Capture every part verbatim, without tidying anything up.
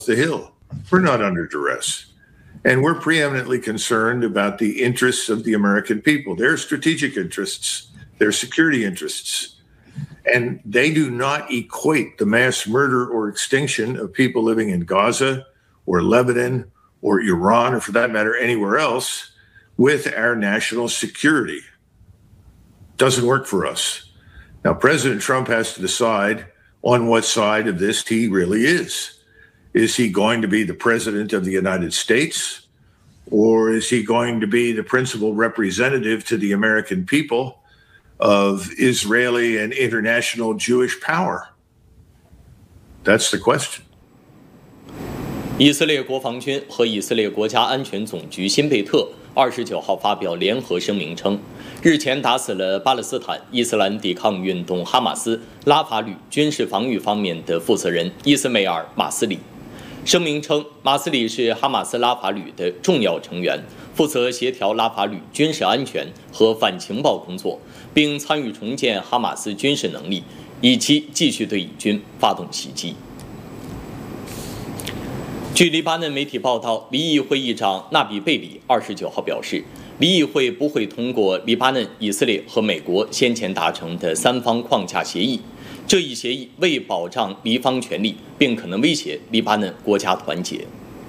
the Hill. We're not under duress. And we're preeminently concerned about the interests of the American people, their strategic interests, their security interests. And they do not equate the mass murder or extinction of people living in Gaza or Lebanon or Iran, or for that matter, anywhere else, with our national security. Doesn't work for us. Now, President Trump has to decide on what side of this he really is. Is he going to be the president of the United States, or is he going to be the principal representative to the American people of Israeli and international Jewish power? That's the question. 以色列国防军和以色列国家安全总局辛贝特二十九号发表联合声明称，日前打死了巴勒斯坦伊斯兰抵抗运动哈马斯拉法旅军事防御方面的负责人伊斯梅尔·马斯里。声明称，马斯里是哈马斯拉法旅的重要成员，负责协调拉法旅军事安全和反情报工作，并参与重建哈马斯军事能力，以期继续对以军发动袭击。据黎巴嫩媒体报道，黎议会议长纳比贝里二十九号表示，黎议会不会通过黎巴嫩、以色列和美国先前达成的三方框架协议。这一协议为保障黎方权利，并可能威胁黎巴嫩国家团结。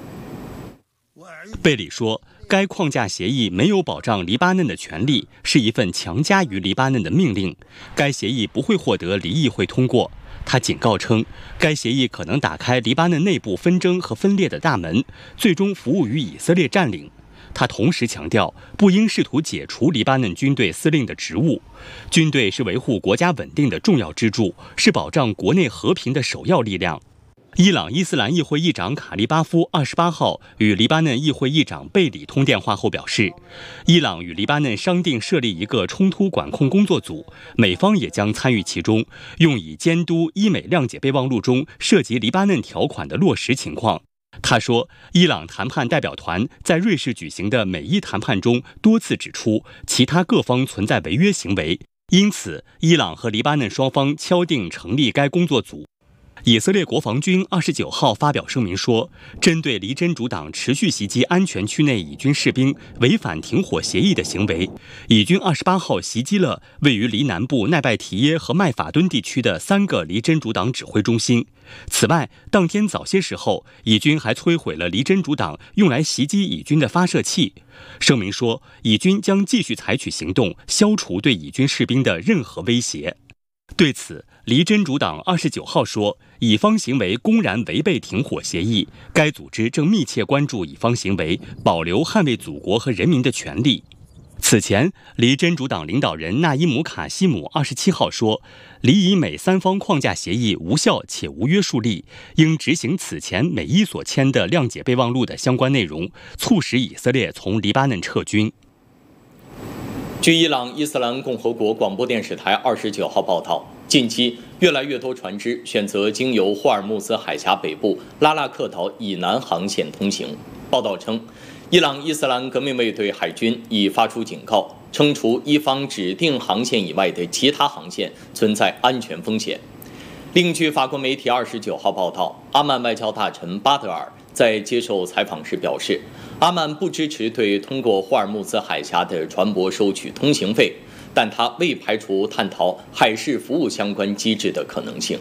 贝里说，该框架协议没有保障黎巴嫩的权利，是一份强加于黎巴嫩的命令。该协议不会获得黎议会通过。他警告称，该协议可能打开黎巴嫩内部纷争和分裂的大门，最终服务于以色列占领。他同时强调，不应试图解除黎巴嫩军队司令的职务。军队是维护国家稳定的重要支柱，是保障国内和平的首要力量。伊朗伊斯兰议会议长卡利巴夫二十八号与黎巴嫩议会议长贝里通电话后表示，伊朗与黎巴嫩商定设立一个冲突管控工作组，美方也将参与其中，用以监督伊美谅解备忘录中涉及黎巴嫩条款的落实情况。他说，伊朗谈判代表团在瑞士举行的美伊谈判中多次指出，其他各方存在违约行为，因此伊朗和黎巴嫩双方敲定成立该工作组。以色列国防军二十九号发表声明说，针对黎真主党持续袭击安全区内以军士兵违反停火协议的行为，以军二十八号袭击了位于黎南部奈拜提耶和麦法敦地区的三个黎真主党指挥中心。此外，当天早些时候，以军还摧毁了黎真主党用来袭击以军的发射器。声明说，以军将继续采取行动，消除对以军士兵的任何威胁。对此，黎真主党二十九号说，以方行为公然违背停火协议，该组织正密切关注以方行为，保留捍卫祖国和人民的权利。此前，黎真主党领导人纳伊姆卡西姆二十七号说，黎以美三方框架协议无效且无约束力，应执行此前美伊所签的谅解备忘录的相关内容，促使以色列从黎巴嫩撤军。 据伊朗伊斯兰共和国广播电视台二十九号报道，近期越来越多船只选择经由霍尔木兹海峡北部拉拉克岛以南航线通行。报道称，伊朗伊斯兰革命卫队海军已发出警告，称除伊方指定航线以外的其他航线存在安全风险。另据法国媒体二十九号报道，阿曼外交大臣巴德尔在接受采访时表示，阿曼不支持对通过霍尔木兹海峡的船舶收取通行费，但他未排除探讨海事服务相关机制的可能性。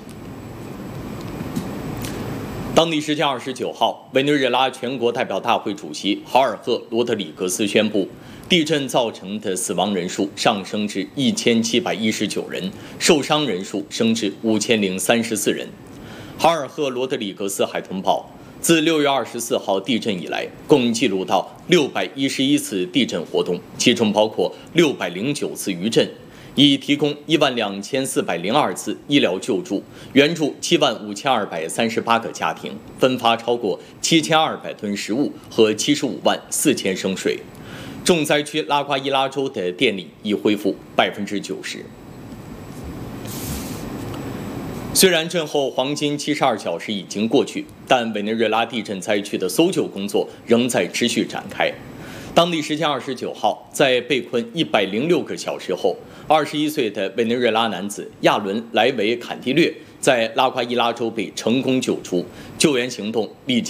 当地时间二十九号，委内瑞拉全国代表大会主席豪尔赫·罗德里格斯宣布，地震造成的死亡人数上升至一千七百一十九人，受伤人数升至五千零三十四人。豪尔赫·罗德里格斯还通报，自六月二十四号地震以来，共记录到六百一十一次地震活动，其中包括六百零九次余震，已提供一万两千四百零二次医疗救助，援助七万五千二百三十八个家庭，分发超过七千二百吨食物和七十五万四千升水。重灾区拉瓜伊拉州的电力已恢复百分之九十。虽然震后黄金七十二小时已经过去，但委内瑞拉地震灾区的搜救工作仍在持续展开。当地时间二十九号，在被困一百零六个小时后，二十一岁的委内瑞拉男子亚伦·莱维坎蒂略在拉夸伊拉州被成功救出，救援行动历经